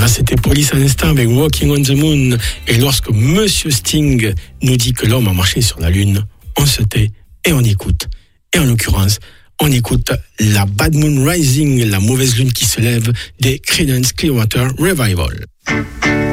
c'était Police à l'instant avec Walking on the Moon. Et lorsque Monsieur Sting nous dit que l'homme a marché sur la Lune, on se tait et on écoute. Et en l'occurrence, on écoute la Bad Moon Rising, la mauvaise lune qui se lève des Creedence Clearwater Revival.